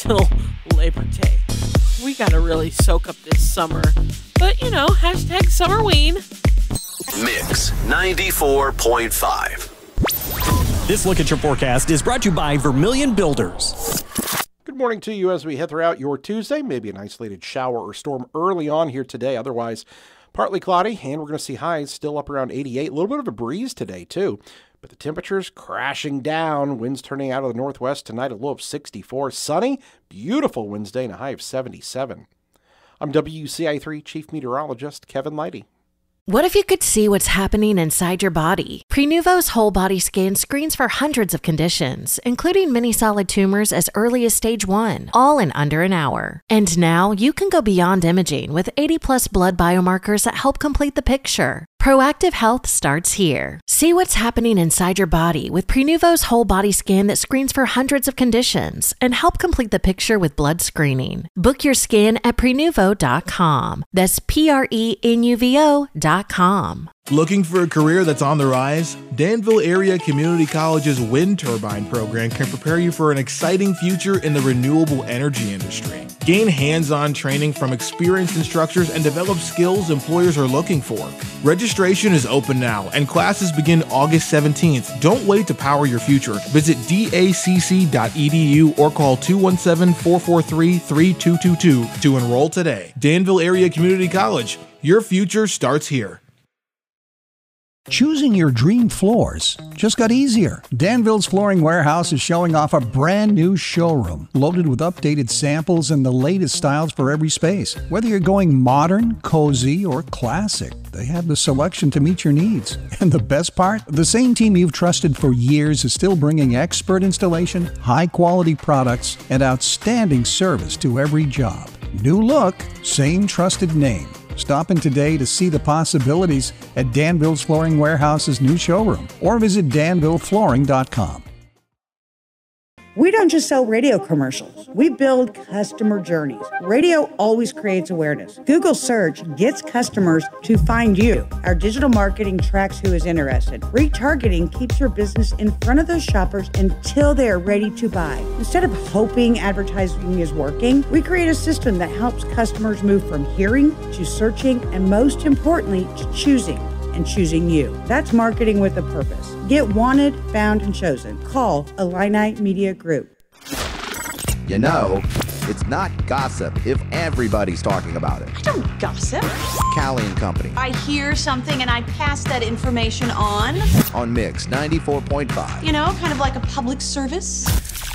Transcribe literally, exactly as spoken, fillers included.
till Labor Day. We gotta really soak up this summer. But, you know, hashtag summerween. Mix ninety-four point five. This Look at Your Forecast is brought to you by Vermilion Builders. Good morning to you as we head throughout your Tuesday. Maybe an isolated shower or storm early on here today. Otherwise, partly cloudy, and we're going to see highs still up around eighty-eight. A little bit of a breeze today, too. But the temperatures crashing down. Winds turning out of the northwest tonight, a low of sixty-four. Sunny, beautiful Wednesday, and a high of seventy-seven. I'm W C I three Chief Meteorologist Kevin Leidy. What if you could see what's happening inside your body? Prenuvo's whole body scan screens for hundreds of conditions, including many solid tumors as early as stage one, all in under an hour. And now you can go beyond imaging with eighty plus blood biomarkers that help complete the picture. Proactive health starts here. See what's happening inside your body with Prenuvo's whole body scan that screens for hundreds of conditions and help complete the picture with blood screening. Book your scan at prenuvo dot com. That's P R E N U V O dot com. Looking for a career that's on the rise? Danville Area Community College's wind turbine program can prepare you for an exciting future in the renewable energy industry. Gain hands-on training from experienced instructors and develop skills employers are looking for. Registration is open now and classes begin August seventeenth. Don't wait to power your future. Visit D A C C dot E D U or call two one seven, four four three, three two two two to enroll today. Danville Area Community College. Your future starts here. Choosing your dream floors just got easier. Danville's Flooring Warehouse is showing off a brand new showroom loaded with updated samples and the latest styles for every space. Whether you're going modern, cozy, or classic, they have the selection to meet your needs. And the best part? The same team you've trusted for years is still bringing expert installation, high-quality products, and outstanding service to every job. New look, same trusted name. Stop in today to see the possibilities at Danville's Flooring Warehouse's new showroom or visit danville flooring dot com. We don't just sell radio commercials. We build customer journeys. Radio always creates awareness. Google search gets customers to find you. Our digital marketing tracks who is interested. Retargeting keeps your business in front of those shoppers until they are ready to buy. Instead of hoping advertising is working, we create a system that helps customers move from hearing to searching and, most importantly, to choosing. And choosing you. That's marketing with a purpose. Get wanted, found, and chosen. Call Illini Media Group. You know, it's not gossip if everybody's talking about it. I don't gossip. Callie and Company. I hear something and I pass that information on. On Mix ninety-four point five. You know, kind of like a public service.